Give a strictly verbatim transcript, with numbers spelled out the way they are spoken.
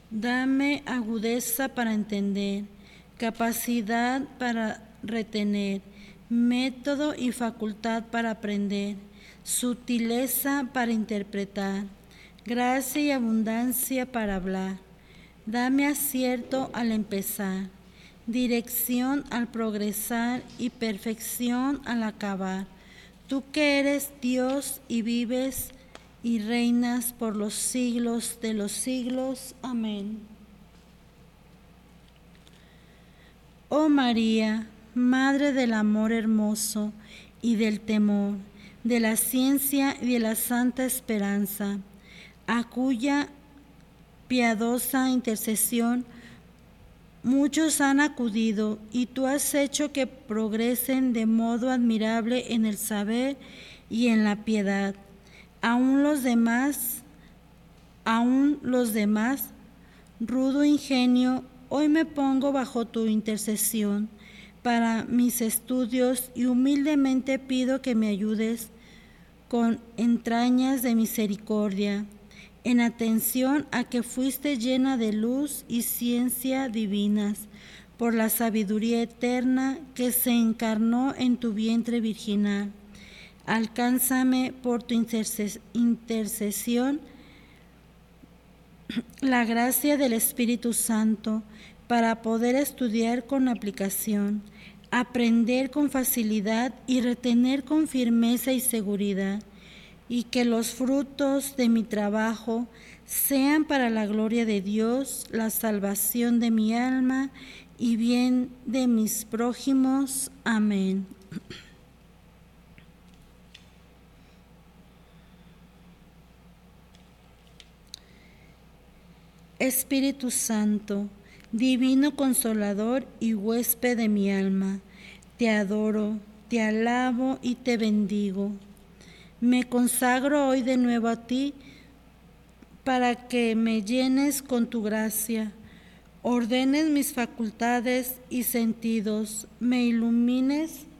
Dame agudeza para entender, capacidad para retener, método y facultad para aprender, sutileza para interpretar, gracia y abundancia para hablar. Dame acierto al empezar, dirección al progresar y perfección al acabar. Tú que eres Dios y vives y reinas por los siglos de los siglos. Amén. Oh María, Madre del amor hermoso y del temor, de la ciencia y de la santa esperanza, a cuya piadosa intercesión muchos han acudido, y tú has hecho que progresen de modo admirable en el saber y en la piedad. Aún los demás, aún los demás, rudo ingenio, hoy me pongo bajo tu intercesión para mis estudios y humildemente pido que me ayudes con entrañas de misericordia, en atención a que fuiste llena de luz y ciencia divinas, por la sabiduría eterna que se encarnó en tu vientre virginal. Alcánzame por tu interces- intercesión la gracia del Espíritu Santo para poder estudiar con aplicación, aprender con facilidad y retener con firmeza y seguridad, y que los frutos de mi trabajo sean para la gloria de Dios, la salvación de mi alma y bien de mis prójimos. Amén. Espíritu Santo, divino consolador y huésped de mi alma, te adoro, te alabo y te bendigo. Me consagro hoy de nuevo a ti para que me llenes con tu gracia, ordenes mis facultades y sentidos, me ilumines